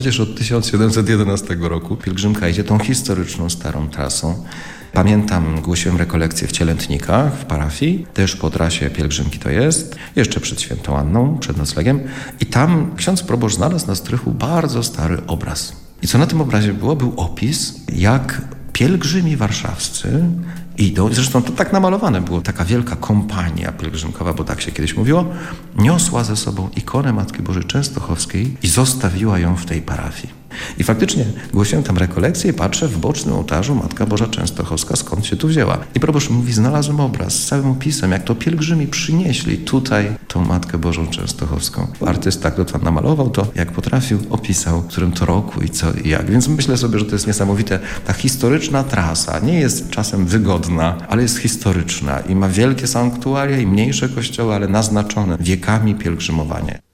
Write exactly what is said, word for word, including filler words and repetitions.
Przecież od tysiąc siedemset jedenastego roku pielgrzymka idzie tą historyczną, starą trasą. Pamiętam, głosiłem rekolekcje w Cielętnikach, w parafii, też po trasie pielgrzymki to jest, jeszcze przed Świętą Anną, przed noclegiem. I tam ksiądz proboszcz znalazł na strychu bardzo stary obraz. I co na tym obrazie było? Był opis, jak pielgrzymi warszawscy idą, zresztą to tak namalowane było, taka wielka kompania pielgrzymkowa, bo tak się kiedyś mówiło, niosła ze sobą ikonę Matki Bożej Częstochowskiej i zostawiła ją w tej parafii. I faktycznie głosiłem tam rekolekcję i patrzę, w bocznym ołtarzu Matka Boża Częstochowska, skąd się tu wzięła. I proboszcz mówi, znalazłem obraz z całym opisem, jak to pielgrzymi przynieśli tutaj tą Matkę Bożą Częstochowską. Artysta, kto tam namalował to, jak potrafił, opisał, w którym to roku i co i jak. Więc myślę sobie, że to jest niesamowite. Ta historyczna trasa nie jest czasem wygodna, ale jest historyczna i ma wielkie sanktuaria i mniejsze kościoły, ale naznaczone wiekami pielgrzymowania.